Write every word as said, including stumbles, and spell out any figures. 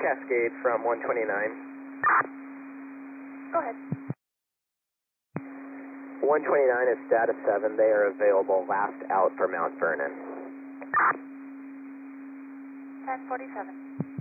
Cascade from one twenty-nine. Go ahead. one twenty-nine is status seven. They are available last out for Mount Vernon. ten forty-seven.